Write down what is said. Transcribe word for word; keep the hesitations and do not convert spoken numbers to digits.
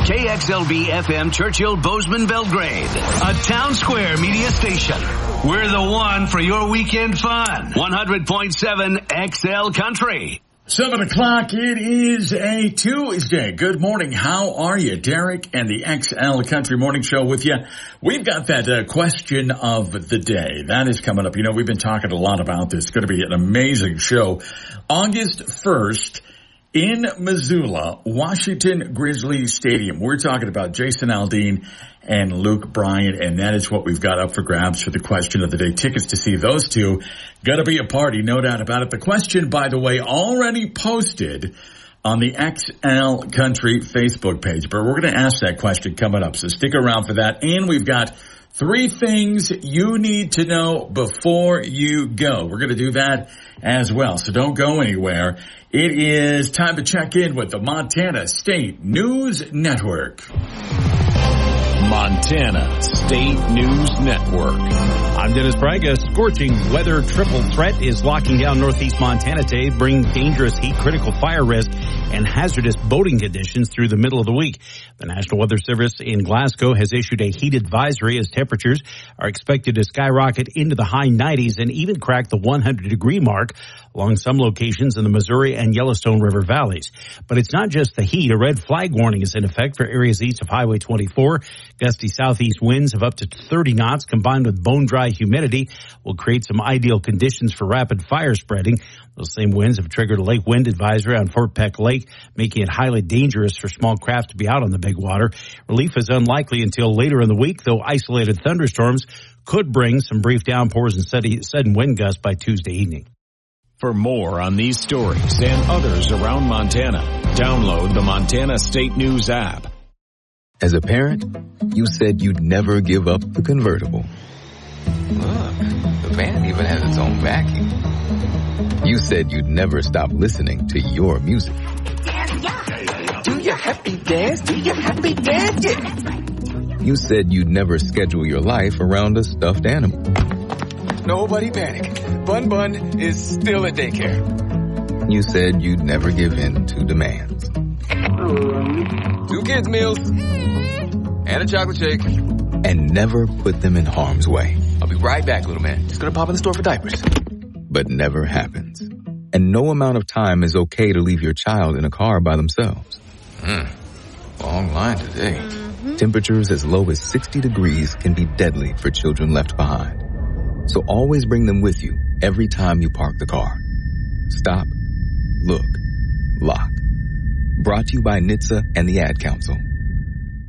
K X L B F M Churchill Bozeman Belgrade, a Town Square media station. We're the one for your weekend fun. one hundred point seven X L Country. Seven o'clock, it is a Tuesday. Good morning. How are you? Derek and the X L Country Morning Show with you. We've got that uh, question of the day. That is coming up. You know, we've been talking a lot about this. It's going to be an amazing show. August first in Missoula, Washington Grizzly Stadium. We're talking about Jason Aldean and Luke Bryan, and that is what we've got up for grabs for the question of the day. Tickets to see those two. Gonna be a party, no doubt about it. The question, by the way, already posted on the X L Country Facebook page, but we're gonna ask that question coming up, so stick around for that. And we've got three things you need to know before you go. We're gonna do that as well, so don't go anywhere. It is time to check in with the Montana State News Network. Montana State News Network. I'm Dennis Bragg. A scorching weather triple threat is locking down northeast Montana today, bringing dangerous heat, critical fire risk, and hazardous boating conditions through the middle of the week. The National Weather Service in Glasgow has issued a heat advisory as temperatures are expected to skyrocket into the high nineties and even crack the one hundred degree mark along some locations in the Missouri and Yellowstone River valleys. But it's not just the heat. A red flag warning is in effect for areas east of Highway twenty-four. Gusty southeast winds of up to thirty knots combined with bone-dry humidity will create some ideal conditions for rapid fire spreading. Those same winds have triggered a lake wind advisory on Fort Peck Lake, making it highly dangerous for small craft to be out on the big water. Relief is unlikely until later in the week, though isolated thunderstorms could bring some brief downpours and sudden wind gusts by Tuesday evening. For more on these stories and others around Montana, download the Montana State News app. As a parent, you said you'd never give up the convertible. Look, the van even has its own vacuum. You said you'd never stop listening to your music. Do your happy dance, do your happy dance, yeah. You said you'd never schedule your life around a stuffed animal. Nobody panic. Bun Bun is still at daycare. You said you'd never give in to demands. Two kids' meals and a chocolate shake. And never put them in harm's way. I'll be right back, little man. Just gonna pop in the store for diapers. But never happens. And no amount of time is okay to leave your child in a car by themselves. Hmm. Long line today. Mm-hmm. Temperatures as low as sixty degrees can be deadly for children left behind. So always bring them with you every time you park the car. Stop, look, lock. Brought to you by N H T S A and the Ad Council.